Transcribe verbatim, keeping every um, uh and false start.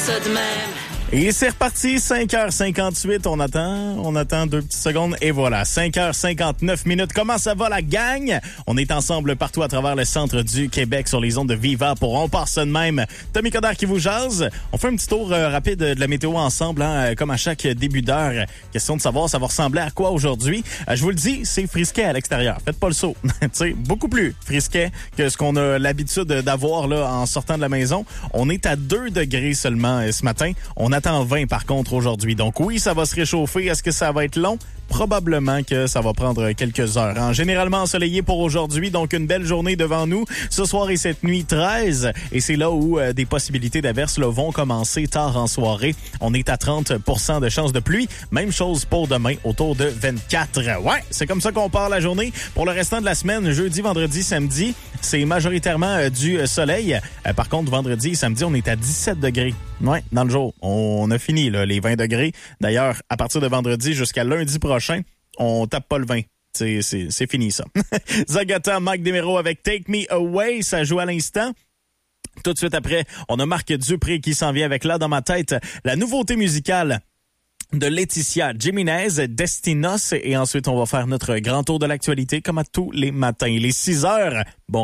ça de même. Et c'est reparti, cinq heures cinquante-huit, on attend, on attend deux petites secondes, et voilà, cinq heures cinquante-neuf minutes. Comment ça va la gang? On est ensemble partout à travers le centre du Québec sur les ondes de Viva pour On part ça de même. Tommy Coderre qui vous jase. On fait un petit tour euh, rapide de la météo ensemble, hein, comme à chaque début d'heure. Question de savoir ça va ressembler à quoi aujourd'hui. Euh, je vous le dis, c'est frisquet à l'extérieur. Faites pas le saut. Tu sais, beaucoup plus frisquet que ce qu'on a l'habitude d'avoir là en sortant de la maison. On est à deux degrés seulement euh, ce matin. On attend vingt par contre aujourd'hui. Donc oui, ça va se réchauffer. Est-ce que ça va être long? Probablement que ça va prendre quelques heures. Hein. Généralement ensoleillé pour aujourd'hui, donc une belle journée devant nous. Ce soir et cette nuit, treize. Et c'est là où euh, des possibilités d'averses là, vont commencer tard en soirée. On est à trente pour cent de chance de pluie. Même chose pour demain, autour de vingt-quatre. Ouais, c'est comme ça qu'on part la journée. Pour le restant de la semaine, jeudi, vendredi, samedi, c'est majoritairement euh, du soleil. Euh, par contre, vendredi et samedi, on est à dix-sept degrés. Ouais, dans le jour. On a fini là, les vingt degrés. D'ailleurs, à partir de vendredi jusqu'à lundi prochain, on tape pas le vingt. C'est, c'est, c'est fini, ça. Zagata, Mike Desmero avec Take Me Away. Ça joue à l'instant. Tout de suite après, on a Marc Dupré qui s'en vient avec Là dans ma tête, la nouveauté musicale de Laetitia Jiménez, Destinos. Et ensuite, on va faire notre grand tour de l'actualité comme à tous les matins. Il est six heures. Bon